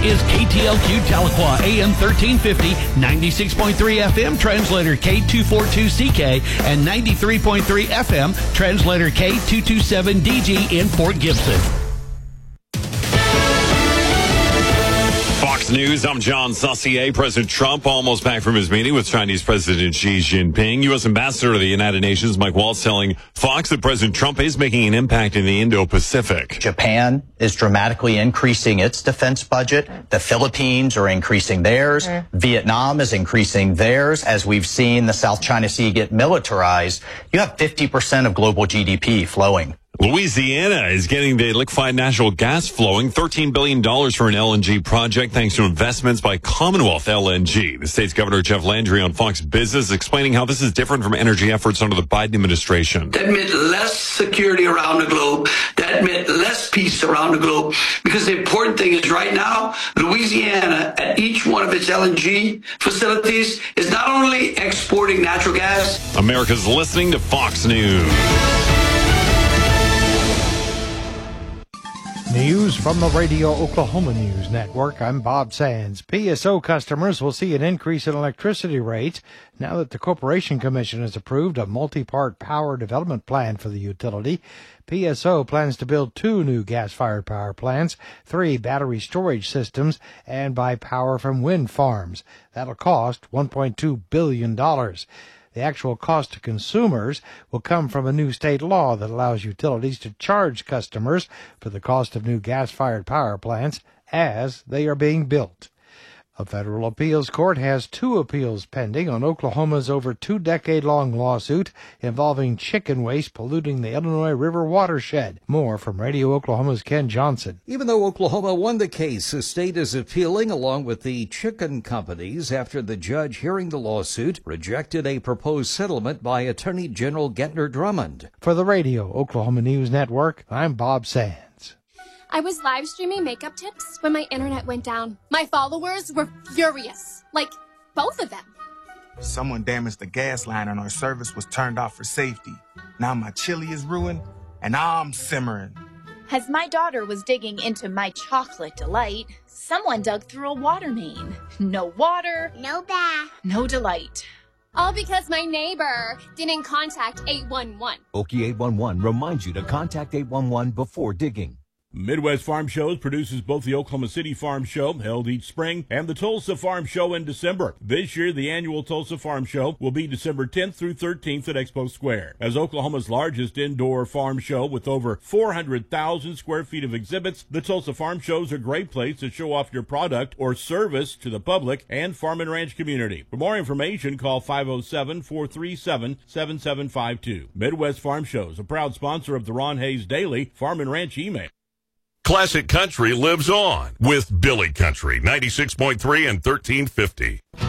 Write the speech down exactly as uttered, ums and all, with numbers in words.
is K T L Q Tahlequah, A M thirteen fifty, ninety-six point three F M, translator K two forty-two C K, and ninety-three point three F M, translator K two twenty-seven D G in Fort Gibson. Fox News, I'm John Saucier. President Trump almost back from his meeting with Chinese President Xi Jinping. U S Ambassador to the United Nations, Mike Waltz, telling Fox that President Trump is making an impact in the Indo-Pacific. Japan is dramatically increasing its defense budget. The Philippines are increasing theirs. Mm. Vietnam is increasing theirs. As we've seen the South China Sea get militarized, you have fifty percent of global G D P flowing. Louisiana is getting the liquefied natural gas flowing, thirteen billion dollars for an L N G project thanks to investments by Commonwealth L N G. The state's Governor Jeff Landry on Fox Business explaining how this is different from energy efforts under the Biden administration. That meant less security around the globe. That meant less peace around the globe. Because the important thing is right now, Louisiana, at each one of its L N G facilities, is not only exporting natural gas. America's listening to Fox News. News from the Radio Oklahoma News Network. I'm Bob Sands. P S O customers will see an increase in electricity rates now that the Corporation Commission has approved a multi-part power development plan for the utility. P S O plans to build two new gas-fired power plants, three battery storage systems, and buy power from wind farms. That'll cost one point two billion dollars. The actual cost to consumers will come from a new state law that allows utilities to charge customers for the cost of new gas-fired power plants as they are being built. A federal appeals court has two appeals pending on Oklahoma's over two-decade-long lawsuit involving chicken waste polluting the Illinois River watershed. More from Radio Oklahoma's Ken Johnson. Even though Oklahoma won the case, the state is appealing along with the chicken companies after the judge hearing the lawsuit rejected a proposed settlement by Attorney General Gentner Drummond. For the Radio Oklahoma News Network, I'm Bob Sands. I was live streaming makeup tips when my internet went down. My followers were furious. Like, both of them. Someone damaged the gas line and our service was turned off for safety. Now my chili is ruined and I'm simmering. As my daughter was digging into my chocolate delight, someone dug through a water main. No water. No bath. No delight. All because my neighbor didn't contact eight one one. Okie eight one one reminds you to contact eight one one before digging. Midwest Farm Shows produces both the Oklahoma City Farm Show, held each spring, and the Tulsa Farm Show in December. This year, the annual Tulsa Farm Show will be December tenth through thirteenth at Expo Square. As Oklahoma's largest indoor farm show with over four hundred thousand square feet of exhibits, the Tulsa Farm Show is a great place to show off your product or service to the public and farm and ranch community. For more information, call five oh seven, four three seven, seven seven five two. Midwest Farm Shows, a proud sponsor of the Ron Hayes Daily Farm and Ranch email. Classic Country lives on with Billy Country, ninety-six point three and thirteen fifty.